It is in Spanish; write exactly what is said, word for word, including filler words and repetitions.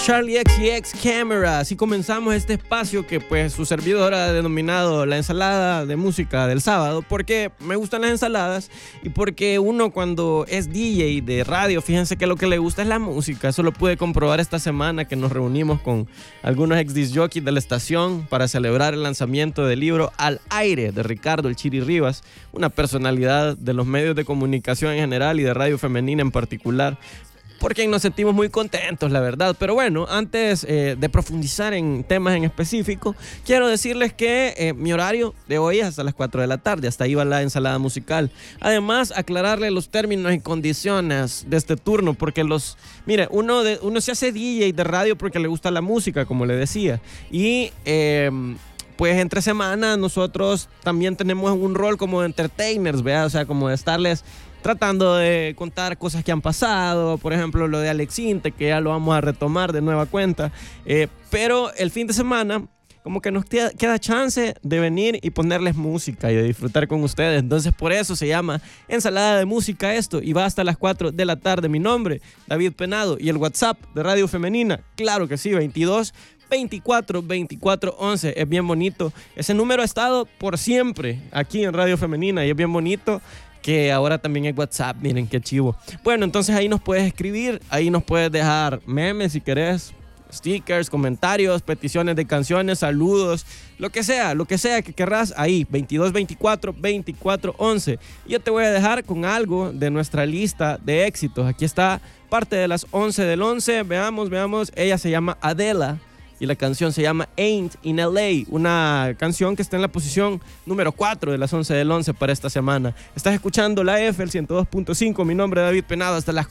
Charlie X C X Camera. Así comenzamos este espacio que pues su servidor ha denominado la ensalada de música del sábado, porque me gustan las ensaladas y porque uno cuando es D J de radio, fíjense que lo que le gusta es la música. Eso lo pude comprobar esta semana que nos reunimos con algunos ex disc jockeys de la estación para celebrar el lanzamiento del libro Al Aire de Ricardo El Chiri Rivas, una personalidad de los medios de comunicación en general y de radio femenina en particular, porque nos sentimos muy contentos, la verdad. Pero bueno, antes eh, de profundizar en temas en específico, quiero decirles que eh, mi horario de hoy es hasta las cuatro de la tarde, hasta ahí va la ensalada musical. Además, aclararle los términos y condiciones de este turno, porque los... Mire, uno, de, uno se hace D J de radio porque le gusta la música, como le decía, y... Eh, pues entre semana nosotros también tenemos un rol como de entertainers, ¿verdad? O sea, como de estarles tratando de contar cosas que han pasado, por ejemplo, lo de Alex Inte, que ya lo vamos a retomar de nueva cuenta. Eh, pero el fin de semana, como que nos queda, queda chance de venir y ponerles música y de disfrutar con ustedes. Entonces, por eso se llama Ensalada de Música esto, y va hasta las cuatro de la tarde. Mi nombre, David Penado, y el WhatsApp de Radio Femenina, claro que sí, veintidós veinticuatro veinticuatro once. Es bien bonito. Ese número ha estado por siempre aquí en Radio Femenina y es bien bonito que ahora también es WhatsApp. Miren qué chivo. Bueno, entonces ahí nos puedes escribir, ahí nos puedes dejar memes si querés, stickers, comentarios, peticiones de canciones, saludos, lo que sea, lo que sea que querrás, ahí, veintidós veinticuatro veinticuatro once. Yo te voy a dejar con algo de nuestra lista de éxitos. Aquí está parte de las once del once. Veamos, veamos. Ella se llama Adela y la canción se llama Ain't in L A, una canción que está en la posición número cuatro de las once del once para esta semana. Estás escuchando la F, el ciento dos punto cinco. Mi nombre es David Penado. Hasta las